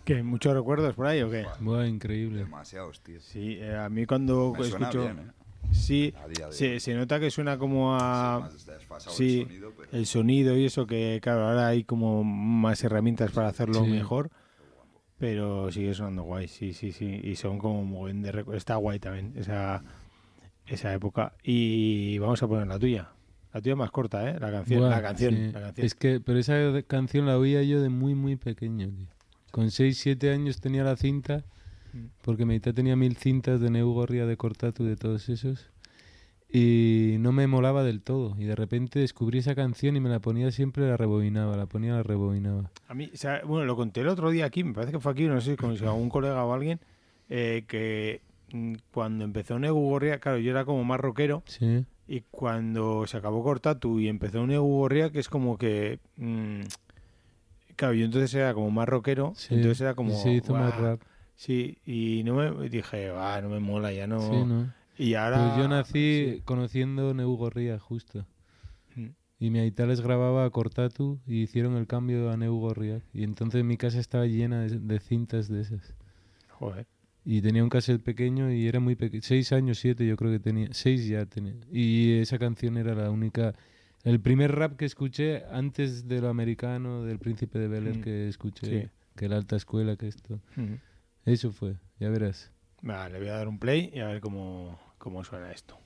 ¿Qué? ¿Muchos recuerdos por ahí o qué? Buah, increíble. Demasiados, tío. Sí, a mí cuando Me suena escucho... bien, ¿eh? Sí, A día de hoy. se nota que suena como Sí, a... más desfasado Sí, el sonido, pero... el sonido y eso, que claro, ahora hay como más herramientas para hacerlo Sí. mejor, pero sigue sonando guay, sí. Y son como muy buen está guay también esa época. Y vamos a poner la tuya. La tuya más corta, ¿eh? La canción, Buah, la canción, sí. la canción. Es que, pero esa canción la oía yo de muy, muy pequeño, tío. Con 6, 7 años tenía la cinta, porque mi tía tenía 1000 cintas de Neu Gorria, de Cortatu, de todos esos, y no me molaba del todo. Y de repente descubrí esa canción y me la ponía siempre, la rebobinaba, la ponía, la rebobinaba. A mí, o sea, bueno, lo conté el otro día aquí, me parece que fue aquí, no sé si con algún colega o alguien, que cuando empezó Negu Gorria, claro, yo era como más rockero, Sí, y cuando se acabó Cortatu y empezó Negu Gorria, que es como que... claro, yo entonces era como más rockero, sí. entonces era como... Y se hizo más "Buah". rap. Sí, y no me dije, no me mola, ya no... Sí, ¿no? Y ahora... Pues yo nací sí. conociendo Neu Gorria, justo. Mm. Y mi aita les grababa a Cortatu y hicieron el cambio a Neu Gorriak. Y entonces mi casa estaba llena de cintas de esas. Joder. Y tenía un cassette pequeño y era muy pequeño. 6 años, 7 yo creo que tenía. 6 ya tenía. Y esa canción era la única... El primer rap que escuché antes de lo americano, del Príncipe de Bel-Air que escuché. Sí. Que la alta escuela, que esto. Mm. Eso fue, ya verás. Vale, le voy a dar un play y a ver cómo suena esto.